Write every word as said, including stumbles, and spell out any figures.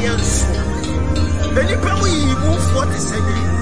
yen so. Enipa wo yi mu fo te say